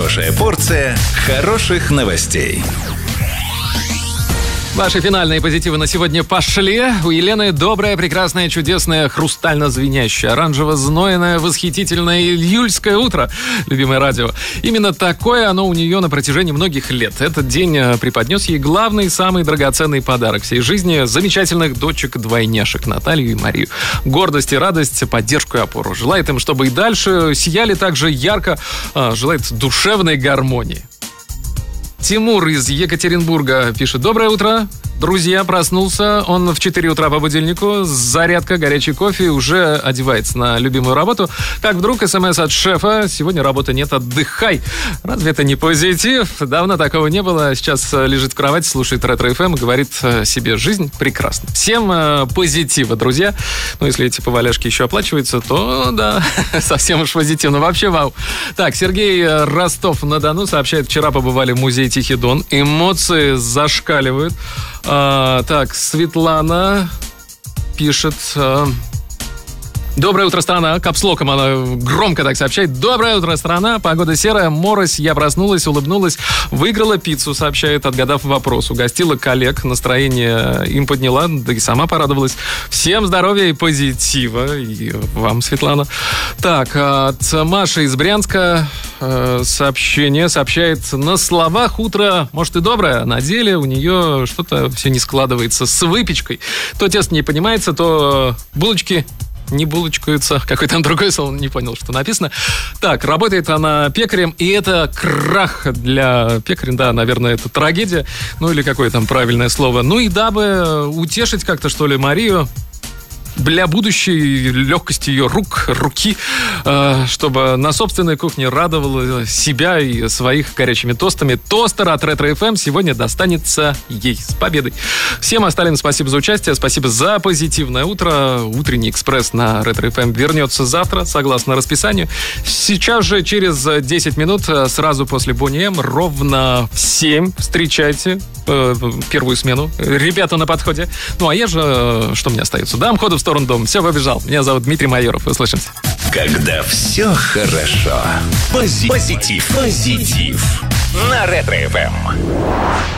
Хорошая порция хороших новостей. Ваши финальные позитивы на сегодня пошли. У Елены доброе, прекрасное, чудесное, хрустально-звенящее, оранжево-знойное, восхитительное июльское утро. Любимое радио. Именно такое оно у нее на протяжении многих лет. Этот день преподнес ей главный, самый драгоценный подарок всей жизни. Замечательных дочек-двойняшек Наталью и Марию. Гордость и радость, поддержку и опору. Желает им, чтобы и дальше сияли так же ярко. Желает душевной гармонии. Тимур из Екатеринбурга пишет: доброе утро. Друзья, проснулся. Он в 4 утра по будильнику. Зарядка, горячий кофе. Уже одевается на любимую работу. Как вдруг СМС от шефа: сегодня работы нет, отдыхай. Разве это не позитив? Давно такого не было. Сейчас лежит в кровати, слушает Ретро-ФМ и говорит себе: жизнь прекрасна. Всем позитива, друзья. Ну, если эти поваляшки еще оплачиваются, то да, совсем уж позитивно. Вообще вау. Так, Сергей, Ростов-на-Дону сообщает: вчера побывали в музее Тихий Дон. Эмоции зашкаливают. Так, Светлана пишет: доброе утро, страна. Капслоком она громко так сообщает. Доброе утро, страна. Погода серая, морось. Я проснулась, улыбнулась. Выиграла пиццу, сообщает, отгадав вопрос. Угостила коллег, настроение им подняла, да и сама порадовалась. Всем здоровья и позитива. И вам, Светлана. Так, от Маши из Брянска сообщение. Сообщает: на словах утро, может, и доброе, а на деле у нее что-то все не складывается с выпечкой. То тесто не понимается, то булочки не булочкаются. Какое там другое слово, не понял, что написано. Так, работает она пекарем, и это крах для пекаря. Да, наверное, это трагедия. Ну, или какое там правильное слово. Ну, и дабы утешить как-то, что ли, Марию, для будущей легкости ее руки, чтобы на собственной кухне радовала себя и своих горячими тостами. Тостер от Ретро-ФМ сегодня достанется ей. С победой! Всем остальным спасибо за участие, спасибо за позитивное утро. Утренний экспресс на Ретро-ФМ вернется завтра, согласно расписанию. Сейчас же, через 10 минут, сразу после Бонни М, ровно в 7 встречайте первую смену. Ребята на подходе. Ну, а я же, что мне остается? Дам ходу в сторону дома. Все, побежал. Меня зовут Дмитрий Майоров. Услышимся. Когда все хорошо. Позитив. На Ретро-ФМ.